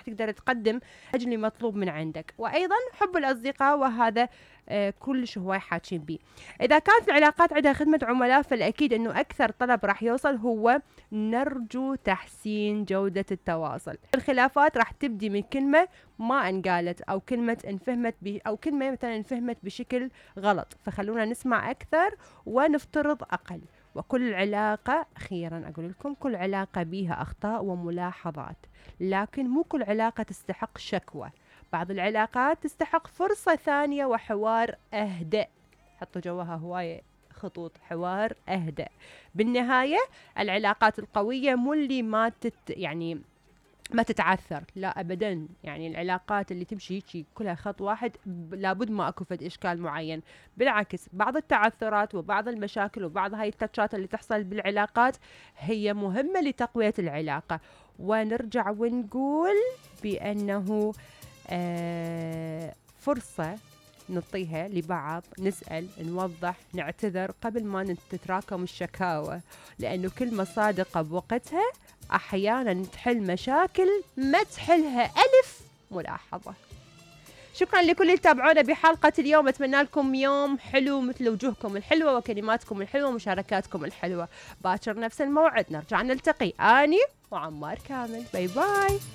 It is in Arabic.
تقدر تقدم أجل مطلوب من عندك. وأيضا حب الأصدقاء، وهذا كلش هواي حاكين بيه. إذا كانت العلاقات عندها خدمة عملاء، فالأكيد أنه أكثر طلب راح يوصل هو نرجو تحسين جودة التواصل. الخلافات راح تبدي من كلمة ما انقالت، أو كلمة انفهمت أو كلمة مثلا انفهمت بشكل غلط، فخلونا نسمع أكثر ونفترض أقل. وكل علاقة، أخيرا أقول لكم، كل علاقة بيها أخطاء وملاحظات، لكن مو كل علاقة تستحق شكوى. بعض العلاقات تستحق فرصة ثانية وحوار أهدأ. حطوا جواها هواية خطوط، حوار أهدأ. بالنهاية العلاقات القوية مو اللي يعني ما تتعثر، لا أبدا. يعني العلاقات اللي تمشي هيك كلها خط واحد لابد ما أكو فد إشكال معين. بالعكس، بعض التعثرات وبعض المشاكل وبعض هاي التاتشات اللي تحصل بالعلاقات هي مهمة لتقوية العلاقة. ونرجع ونقول بأنه فرصة نعطيها لبعض، نسأل، نوضح، نعتذر قبل ما تتراكم الشكاوى، لأنه كلمة صادقة بوقتها أحيانا تحل مشاكل ما تحلها ألف ملاحظة. شكرا لكل اللي تابعونا بحلقة اليوم، أتمنى لكم يوم حلو مثل وجوهكم الحلوة وكلماتكم الحلوة ومشاركاتكم الحلوة. باكر نفس الموعد نرجع نلتقي، أني وعمار كامل. باي باي.